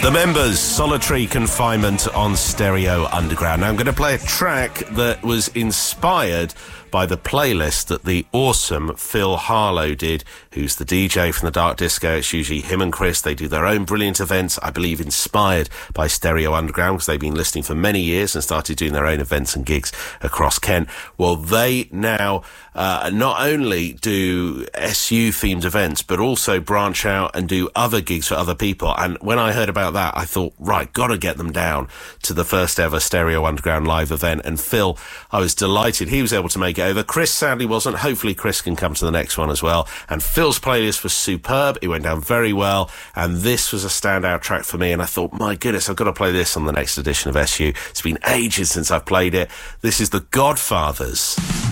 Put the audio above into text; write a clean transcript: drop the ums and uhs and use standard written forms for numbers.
The Members, Solitary Confinement on Stereo Underground. Now I'm going to play a track that was inspired by the playlist that the awesome Phil Harlow did, who's the DJ from the Dark Disco. It's usually him and Chris. They do their own brilliant events, I believe inspired by Stereo Underground, because they've been listening for many years and started doing their own events and gigs across Kent. Well, they now not only do SU-themed events, but also branch out and do other gigs for other people. And when I heard about that, I thought, right, got to get them down to the first ever Stereo Underground live event. And Phil, I was delighted he was able to make it over. Chris sadly wasn't. Hopefully Chris can come to the next one as well. And Phil's playlist was superb. It went down very well. And this was a standout track for me. And I thought, my goodness, I've got to play this on the next edition of SU. It's been ages since I've played it. This is The Godfathers.